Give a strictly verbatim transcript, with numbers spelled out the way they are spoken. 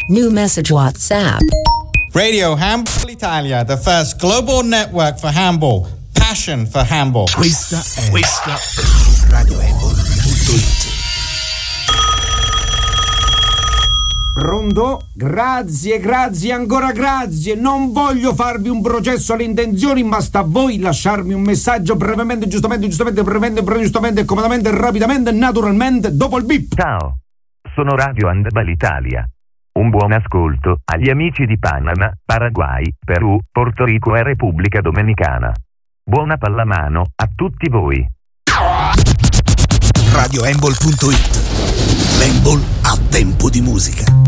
New message WhatsApp. Radio Handball Italia, the first global network for handball. Passion for handball. Questa è, questa è radio handball punto it. Pronto? Grazie, grazie, ancora grazie. Non voglio farvi un processo alle intenzioni, ma sta a voi lasciarmi un messaggio brevemente, giustamente, giustamente, brevemente, giustamente, comodamente, rapidamente, naturalmente, dopo il bip. Ciao, sono Radio Handball Italia. Un buon ascolto agli amici di Panama, Paraguay, Perù, Porto Rico e Repubblica Dominicana. Buona pallamano a tutti voi. radio handball punto it. L'handball a tempo di musica.